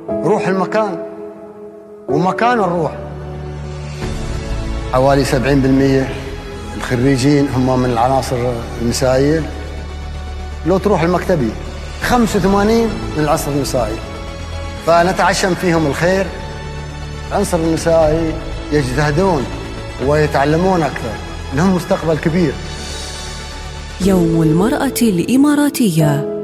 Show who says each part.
Speaker 1: روح المكان ومكان الروح. حوالي 70% الخريجين هم من العناصر النسائية. لو تروح المكتبي 85 من العنصر النسائي، فنتعشم فيهم الخير. العنصر النسائي يجتهدون ويتعلمون أكثر، لهم مستقبل كبير.
Speaker 2: يوم المرأة الإماراتية